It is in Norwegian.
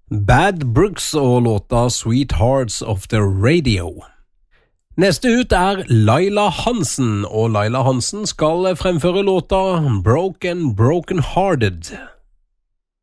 Bad Brooks og låta Sweethearts of the Radio. Neste ut Laila Hansen, og Laila Hansen skal fremføre låta Broken Hearted.